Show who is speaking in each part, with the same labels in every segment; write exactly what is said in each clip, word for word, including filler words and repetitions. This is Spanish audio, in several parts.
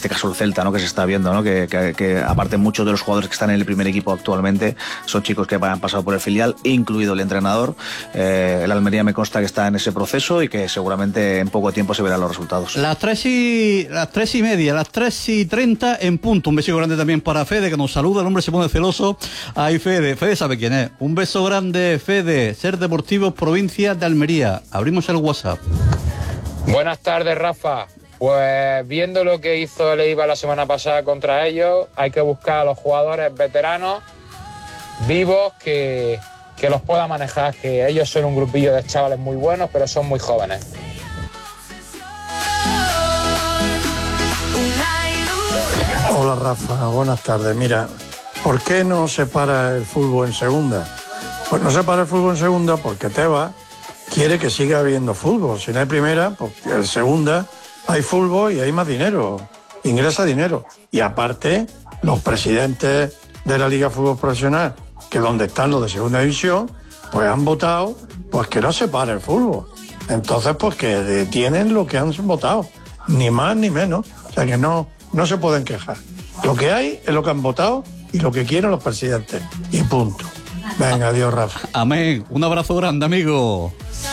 Speaker 1: este caso el Celta, ¿no? Que se está viendo, ¿no? Que, que, que aparte muchos de los jugadores que están en el primer equipo actualmente son chicos que han pasado por el filial, incluido el entrenador. Eh, el Almería me consta que está en ese proceso y que seguramente en poco tiempo se verán los resultados.
Speaker 2: Las tres y, las tres y media, las tres y treinta en punto. Un beso grande también para Fede, que nos saluda. El hombre se pone celoso. Ahí Fede, Fede sabe quién es. Un beso grande, Fede. Ser Deportivos, provincia de Almería. Abrimos el WhatsApp.
Speaker 3: Buenas tardes, Rafa. Pues viendo lo que hizo el Eibar la semana pasada contra ellos, hay que buscar a los jugadores veteranos, vivos, que, que los pueda manejar, que ellos son un grupillo de chavales muy buenos, pero son muy jóvenes.
Speaker 4: Hola Rafa, buenas tardes. Mira, ¿por qué no se para el fútbol en segunda? Pues no se para el fútbol en segunda porque Tebas quiere que siga habiendo fútbol. Si no hay primera, pues en segunda hay fútbol y hay más dinero, ingresa dinero. Y aparte, los presidentes de la Liga de Fútbol Profesional, que donde están los de segunda división, pues han votado pues que no se pare el fútbol. Entonces, pues que detienen lo que han votado, ni más ni menos. O sea que no, no se pueden quejar. Lo que hay es lo que han votado y lo que quieren los presidentes. Y punto. Venga, adiós, Rafa.
Speaker 2: Amén. Un abrazo grande, amigo.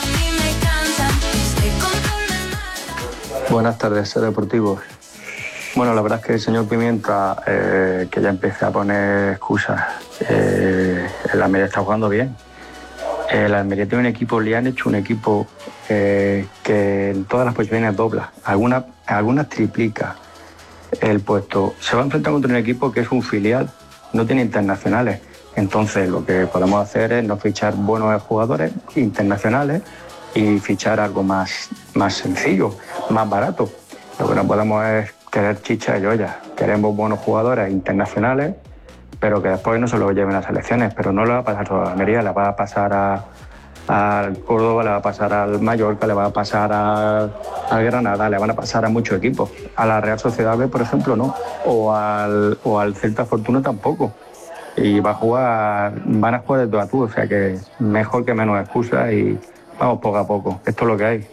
Speaker 5: Buenas tardes, Ser Deportivos. Bueno, la verdad es que el señor Pimienta, eh, que ya empieza a poner excusas, eh, el Almería está jugando bien. El Almería tiene un equipo, le han hecho un equipo eh, que en todas las posiciones dobla, algunas, algunas triplica el puesto. Se va a enfrentar contra un equipo que es un filial, no tiene internacionales. Entonces lo que podemos hacer es no fichar buenos jugadores internacionales y fichar algo más, más sencillo, más barato. Lo que no podemos es querer chicha y olla. Queremos buenos jugadores internacionales, pero que después no se los lleven a las selecciones. Pero no le va a pasar solo a la Almería, le va a pasar a, al Córdoba, le va a pasar al Mallorca, le va a pasar a, al Granada, le van a pasar a muchos equipos. A la Real Sociedad B, por ejemplo, no. O al, o al Celta Fortuna tampoco. Y va a jugar, van a jugar de tú a tú, o sea que mejor que menos excusas y vamos poco a poco. Esto es lo que hay.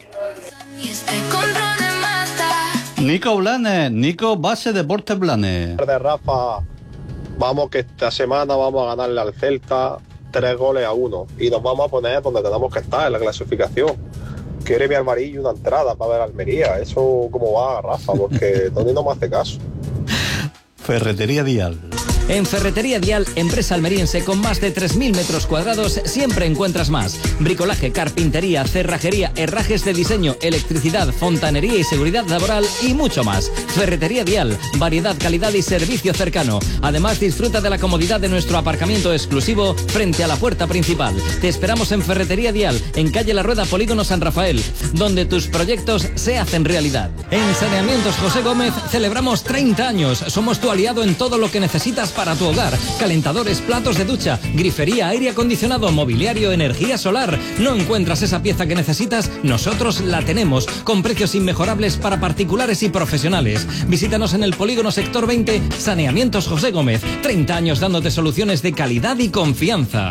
Speaker 2: Nico Blanes, Nico Base Deportes Blanes.
Speaker 6: Buenas tardes, Rafa. Vamos que esta semana vamos a ganarle al Celta tres goles a uno y nos vamos a poner donde tenemos que estar en la clasificación. Quiere mi amarillo una entrada para ver Almería. Eso cómo va, Rafa, porque Tony no me hace caso.
Speaker 2: Ferretería Dial.
Speaker 7: En Ferretería Dial, empresa almeriense con más de tres mil metros cuadrados, siempre encuentras más. Bricolaje, carpintería, cerrajería, herrajes de diseño, electricidad, fontanería y seguridad laboral y mucho más. Ferretería Dial, variedad, calidad y servicio cercano. Además, disfruta de la comodidad de nuestro aparcamiento exclusivo frente a la puerta principal. Te esperamos en Ferretería Dial, en calle La Rueda, Polígono San Rafael, donde tus proyectos se hacen realidad. En Saneamientos José Gómez celebramos treinta años. Somos tu aliado en todo lo que necesitas para tu hogar. Calentadores, platos de ducha, grifería, aire acondicionado, mobiliario, energía solar. ¿No encuentras esa pieza que necesitas? Nosotros la tenemos, con precios inmejorables para particulares y profesionales. Visítanos en el Polígono Sector veinte, Saneamientos José Gómez. treinta años dándote soluciones de calidad y confianza.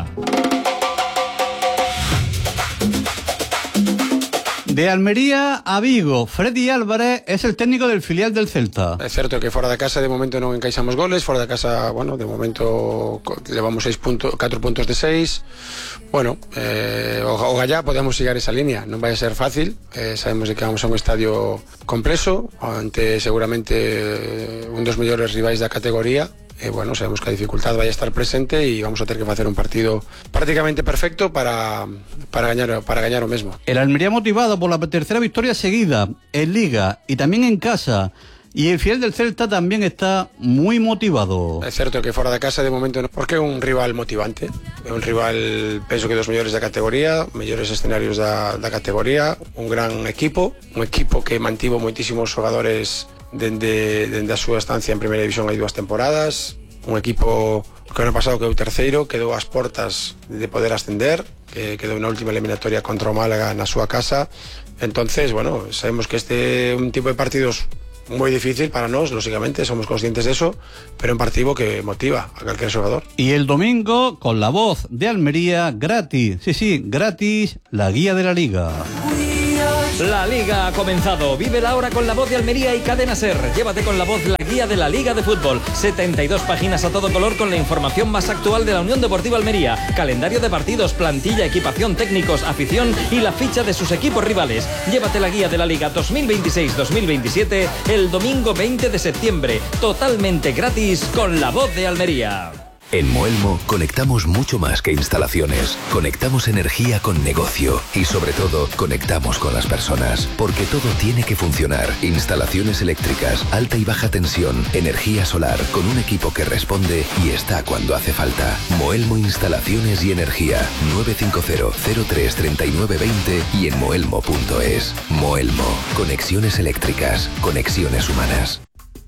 Speaker 2: De Almería a Vigo, Freddy Álvarez es el técnico del filial del Celta.
Speaker 8: Es cierto que fuera de casa de momento no encaixamos goles, fuera de casa, bueno, de momento llevamos seis puntos, cuatro puntos de seis. Bueno, eh, ojalá podamos llegar a esa línea, no vaya a ser fácil, eh, sabemos de que vamos a un estadio complejo, ante seguramente eh, un dos mellores rivais da categoría. Eh, bueno, sabemos que la dificultad vaya a estar presente y vamos a tener que hacer un partido prácticamente perfecto para, para ganar para ganar o mismo.
Speaker 2: El Almería motivado por la tercera victoria seguida en Liga y también en casa. Y el fiel del Celta también está muy motivado.
Speaker 8: Es cierto que fuera de casa de momento no, porque es un rival motivante, es un rival, penso que dos mellores da categoría, mellores escenarios da, da categoría, un gran equipo, un equipo que mantivo moitísimos xogadores dende, dende a súa estancia en Primeira División hai dúas temporadas, un equipo que ano pasado quedou terceiro, quedou ás portas de poder ascender, que quedou na última eliminatoria contra o Málaga na súa casa. Entonces, bueno, sabemos que este é un tipo de partidos moi difícil para nós, lógicamente, somos conscientes de eso, pero un partido que motiva a cualquier jugador.
Speaker 2: Y el domingo, con la voz de Almería, gratis, sí, sí, gratis, la guía de la Liga.
Speaker 7: La Liga ha comenzado. Vive la hora con la voz de Almería y Cadena Ser. Llévate con la voz la guía de la Liga de Fútbol. setenta y dos páginas a todo color con la información más actual de la Unión Deportiva Almería. Calendario de partidos, plantilla, equipación, técnicos, afición y la ficha de sus equipos rivales. Llévate la guía de la Liga dos mil veintiséis dos mil veintisiete el domingo veinte de septiembre. Totalmente gratis con la voz de Almería.
Speaker 9: En Moelmo conectamos mucho más que instalaciones. Conectamos energía con negocio y sobre todo conectamos con las personas. Porque todo tiene que funcionar. Instalaciones eléctricas, alta y baja tensión, energía solar, con un equipo que responde y está cuando hace falta. Moelmo Instalaciones y Energía. nueve cinco cero cero tres tres nueve dos cero y en moelmo punto es. Moelmo. Conexiones eléctricas. Conexiones humanas.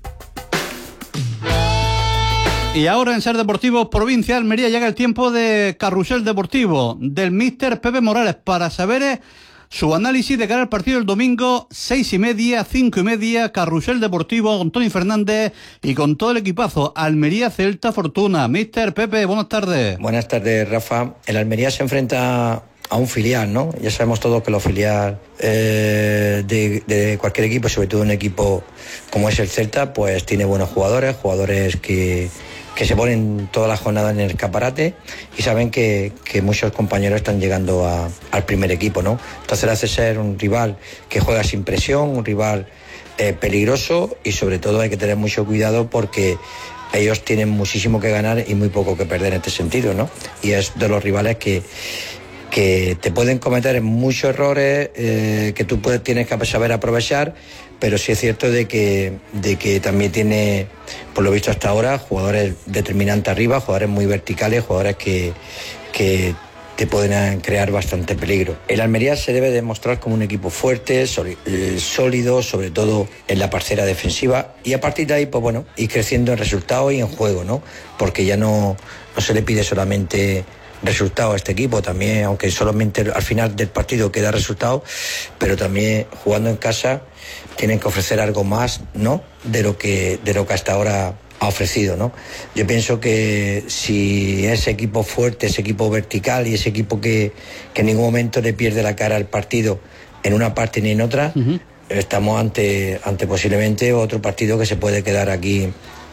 Speaker 2: Y ahora en Ser Deportivo Provincia de Almería llega el tiempo de Carrusel Deportivo del míster Pepe Morales para saber su análisis de cara al partido del domingo, seis y media, cinco y media, Carrusel Deportivo con Tony Fernández y con todo el equipazo. Almería Celta Fortuna. míster Pepe, buenas tardes.
Speaker 10: Buenas tardes, Rafa. El Almería se enfrenta a un filial, ¿no? Ya sabemos todos que los filiales eh, de, de cualquier equipo, sobre todo un equipo como es el Celta, pues tiene buenos jugadores, jugadores que que se ponen todas las jornadas en el escaparate y saben que, que muchos compañeros están llegando a, al primer equipo, ¿no? Entonces le hace ser un rival que juega sin presión, un rival eh, peligroso y sobre todo hay que tener mucho cuidado porque ellos tienen muchísimo que ganar y muy poco que perder en este sentido, ¿no? Y es de los rivales que que te pueden cometer muchos errores eh, que tú puedes, tienes que saber aprovechar, pero sí es cierto de que, de que también tiene, por lo visto hasta ahora, jugadores determinantes arriba, jugadores muy verticales, jugadores que, que te pueden crear bastante peligro. El Almería se debe demostrar como un equipo fuerte, sólido, sobre todo en la parcela defensiva, y a partir de ahí, pues bueno, ir creciendo en resultados y en juego, ¿no? Porque ya no, no se le pide solamente resultado a este equipo, también, aunque solamente al final del partido queda resultado, pero también jugando en casa tienen que ofrecer algo más, ¿no? De lo que, de lo que hasta ahora ha ofrecido, ¿no? Yo pienso que si ese equipo fuerte, ese equipo vertical y ese equipo que, que en ningún momento le pierde la cara al partido en una parte ni en otra, uh-huh. estamos ante, ante posiblemente otro partido que se puede quedar aquí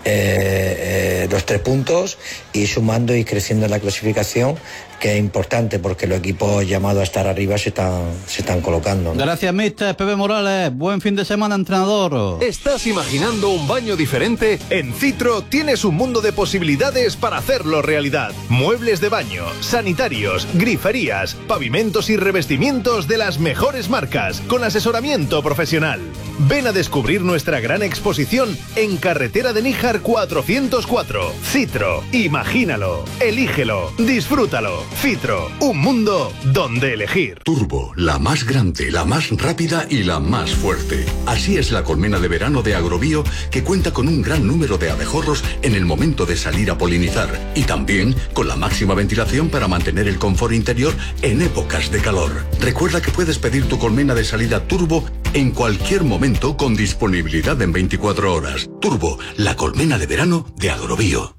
Speaker 10: Eh, eh, los tres puntos y sumando y creciendo en la clasificación, que es importante porque los equipos llamados a estar arriba se están, se están colocando, ¿no?
Speaker 2: Gracias, míster Pepe Morales. Buen fin de semana, entrenador.
Speaker 11: ¿Estás imaginando un baño diferente? En Citro tienes un mundo de posibilidades para hacerlo realidad. Muebles de baño, sanitarios, griferías, pavimentos y revestimientos de las mejores marcas, con asesoramiento profesional. Ven a descubrir nuestra gran exposición en Carretera de Níjar cuatrocientos cuatro. Citro, imagínalo, elígelo, disfrútalo. Citro, un mundo donde elegir.
Speaker 12: Turbo, la más grande, la más rápida y la más fuerte. Así es la colmena de verano de Agrobio, que cuenta con un gran número de abejorros en el momento de salir a polinizar y también con la máxima ventilación para mantener el confort interior en épocas de calor. Recuerda que puedes pedir tu colmena de salida Turbo en cualquier momento con disponibilidad en veinticuatro horas. Turbo, la colmena de verano de Agrobio.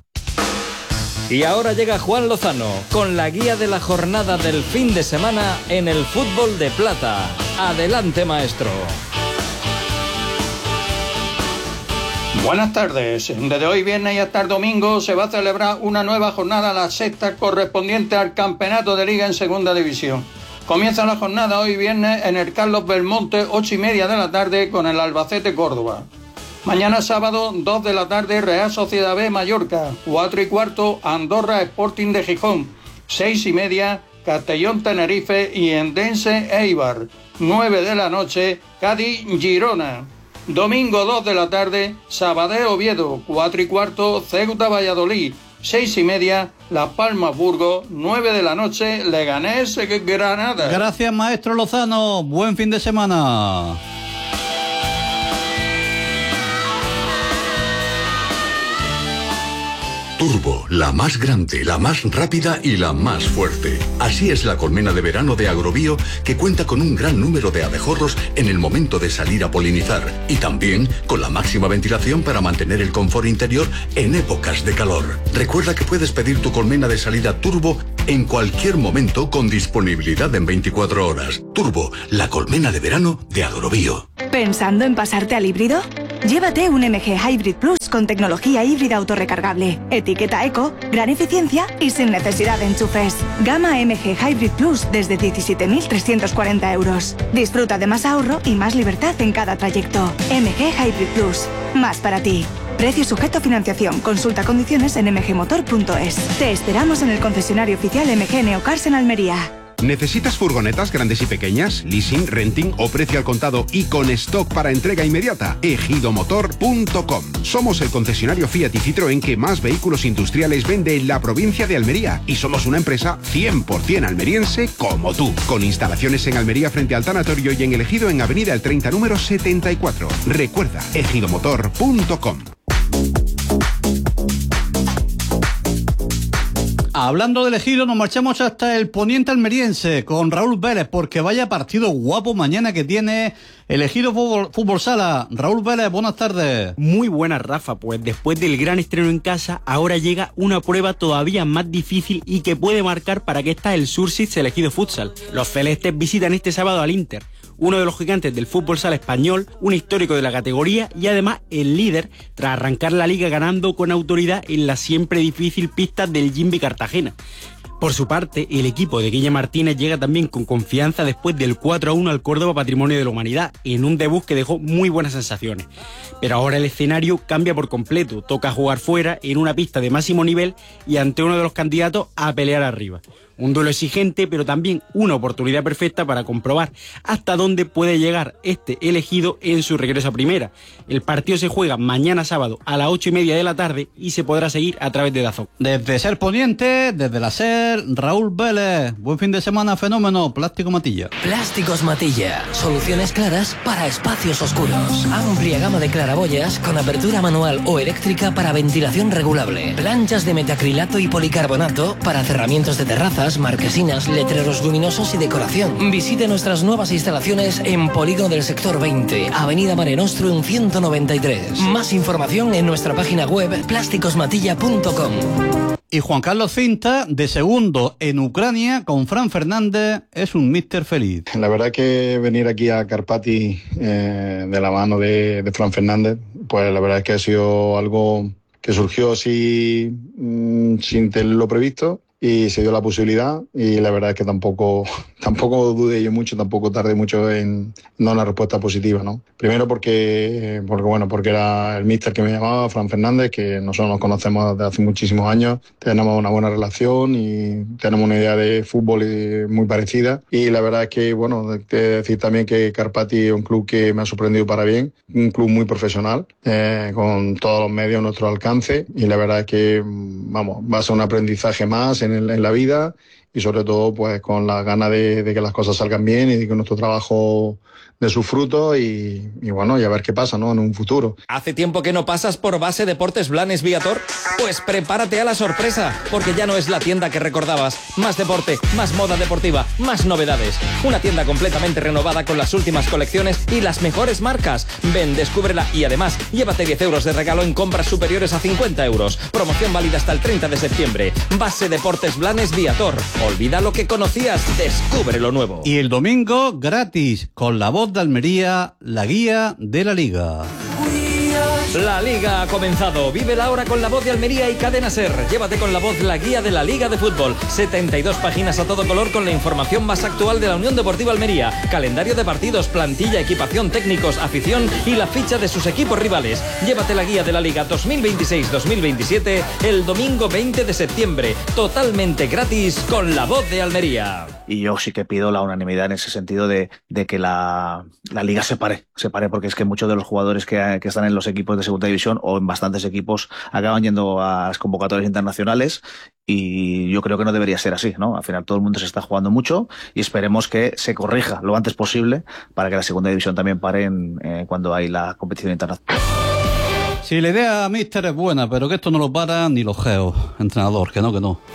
Speaker 7: Y ahora llega Juan Lozano con la guía de la jornada del fin de semana en el fútbol de plata. Adelante, maestro.
Speaker 13: Buenas tardes. Desde hoy viernes y hasta el domingo se va a celebrar una nueva jornada, la sexta correspondiente al campeonato de liga en segunda división. Comienza la jornada hoy viernes en el Carlos Belmonte, ocho y media de la tarde, con el Albacete Córdoba. Mañana sábado, dos de la tarde, Real Sociedad B Mallorca, cuatro y cuarto, Andorra Sporting de Gijón, seis y media, Castellón Tenerife y Endense Eibar, nueve de la noche, Cádiz Girona. Domingo dos de la tarde, Sabadell Oviedo, cuatro y cuarto, Ceuta Valladolid, seis y media, Las Palmas Burgos, nueve de la noche, Leganés Granada.
Speaker 2: Gracias, maestro Lozano. Buen fin de semana.
Speaker 12: Turbo, la más grande, la más rápida y la más fuerte. Así es la colmena de verano de Agrobio, que cuenta con un gran número de abejorros en el momento de salir a polinizar y también con la máxima ventilación para mantener el confort interior en épocas de calor. Recuerda que puedes pedir tu colmena de salida Turbo en cualquier momento con disponibilidad en veinticuatro horas. Turbo, la colmena de verano de Agrobio.
Speaker 14: ¿Pensando en pasarte al híbrido? Llévate un M G Hybrid Plus con tecnología híbrida autorrecargable, etiqueta eco, gran eficiencia y sin necesidad de enchufes. Gama M G Hybrid Plus desde diecisiete mil trescientos cuarenta euros. Disfruta de más ahorro y más libertad en cada trayecto. M G Hybrid Plus, más para ti. Precio sujeto a financiación. Consulta condiciones en m g motor punto es. Te esperamos en el concesionario oficial M G Neocars en Almería.
Speaker 15: ¿Necesitas furgonetas grandes y pequeñas, leasing, renting o precio al contado y con stock para entrega inmediata? ejido motor punto com. Somos el concesionario Fiat y Citroën que más vehículos industriales vende en la provincia de Almería y somos una empresa cien por cien almeriense como tú, con instalaciones en Almería frente al tanatorio y en el Ejido en Avenida El treinta número setenta y cuatro. Recuerda, ejido motor punto com.
Speaker 2: Hablando del Ejido, nos marchamos hasta el poniente almeriense con Raúl Vélez, porque vaya partido guapo mañana que tiene el Ejido Fútbol, Fútbol Sala. Raúl Vélez, buenas tardes.
Speaker 16: Muy buenas, Rafa. Pues después del gran estreno en casa, ahora llega una prueba todavía más difícil y que puede marcar para qué está el Sursis el Ejido Futsal. Los celestes visitan este sábado al Inter, uno de los gigantes del fútbol sala español, un histórico de la categoría y además el líder tras arrancar la liga ganando con autoridad en la siempre difícil pista del Jimby Cartagena. Por su parte, el equipo de Guille Martínez llega también con confianza después del cuatro a uno al Córdoba Patrimonio de la Humanidad, en un debut que dejó muy buenas sensaciones. Pero ahora el escenario cambia por completo, toca jugar fuera, en una pista de máximo nivel y ante uno de los candidatos a pelear arriba. Un duelo exigente, pero también una oportunidad perfecta para comprobar hasta dónde puede llegar este elegido en su regreso a primera. El partido se juega mañana sábado a las ocho y media de la tarde y se podrá seguir a través de DAZN.
Speaker 2: Desde Ser Poniente, desde la Ser, Raúl Vélez. Buen fin de semana, fenómeno. Plástico Matilla.
Speaker 17: Plásticos Matilla. Soluciones claras para espacios oscuros. Amplia gama de claraboyas con apertura manual o eléctrica para ventilación regulable. Planchas de metacrilato y policarbonato para cerramientos de terrazas, marquesinas, letreros luminosos y decoración. Visite nuestras nuevas instalaciones en Polígono del Sector veinte, Avenida Mare Nostrum ciento noventa y tres. Más información en nuestra página web plásticos matilla punto com.
Speaker 2: Y Juan Carlos Cinta, de segundo en Ucrania, con Fran Fernández, es un míster feliz.
Speaker 18: La verdad que venir aquí a Karpaty eh, de la mano de, de Fran Fernández, pues la verdad es que ha sido algo que surgió así mmm, sin tenerlo previsto. Y se dio la posibilidad y la verdad es que tampoco tampoco dudé yo mucho, tampoco tardé mucho en dar una respuesta positiva, ¿no? Primero porque, porque bueno, porque era el míster que me llamaba, Fran Fernández, que nosotros nos conocemos desde hace muchísimos años, tenemos una buena relación y tenemos una idea de fútbol muy parecida. Y la verdad es que, bueno, te decir también que Karpaty es un club que me ha sorprendido para bien, un club muy profesional, eh, con todos los medios a nuestro alcance y la verdad es que, vamos, va a ser un aprendizaje más en, el, en la vida y sobre todo pues con la gana de, de que las cosas salgan bien y de que nuestro trabajo dé sus frutos y, y bueno, y a ver qué pasa, ¿no? En un futuro.
Speaker 19: ¿Hace tiempo que no pasas por Base Deportes Blanes Viator? Pues prepárate a la sorpresa, porque ya no es la tienda que recordabas. Más deporte, más moda deportiva, más novedades. Una tienda completamente renovada con las últimas colecciones y las mejores marcas. Ven, descúbrela y además llévate diez euros de regalo en compras superiores a cincuenta euros. Promoción válida hasta el treinta de septiembre. Base Deportes Blanes Viator. Olvida lo que conocías, descubre lo nuevo.
Speaker 2: Y el domingo, gratis, con la voz de Almería, la guía de la Liga.
Speaker 19: La Liga ha comenzado. Vive la hora con la voz de Almería y Cadena Ser. Llévate con la voz la guía de la Liga de Fútbol. setenta y dos páginas a todo color con la información más actual de la Unión Deportiva Almería. Calendario de partidos, plantilla, equipación, técnicos, afición y la ficha de sus equipos rivales. Llévate la guía de la Liga dos mil veintiséis dos mil veintisiete el domingo veinte de septiembre. Totalmente gratis con la voz de Almería.
Speaker 1: Y yo sí que pido la unanimidad en ese sentido de, de que la, la Liga se pare, se pare, porque es que muchos de los jugadores que, que están en los equipos de segunda división o en bastantes equipos acaban yendo a las convocatorias internacionales y yo creo que no debería ser así, ¿no? Al final todo el mundo se está jugando mucho y esperemos que se corrija lo antes posible para que la segunda división también pare en, eh, cuando hay la competición internacional.
Speaker 2: Si la idea, mister, es buena, pero que esto no lo para ni los geos, entrenador, que no, que no.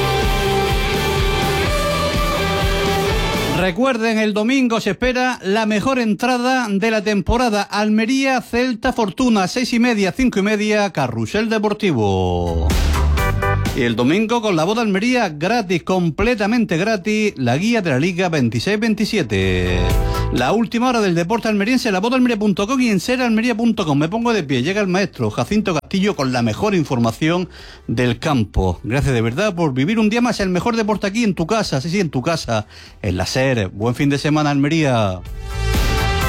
Speaker 2: Recuerden, el domingo se espera la mejor entrada de la temporada. Almería, Celta, Fortuna, seis y media, cinco y media, Carrusel Deportivo. Y el domingo con la boda Almería gratis, completamente gratis, la guía de la Liga veintiséis veintisiete. La última hora del deporte almeriense en la boda almería punto com y en ser almería punto com. Me pongo de pie, llega el maestro Jacinto Castillo con la mejor información del campo. Gracias de verdad por vivir un día más el mejor deporte aquí en tu casa, sí, sí, en tu casa, en la SER. Buen fin de semana, Almería.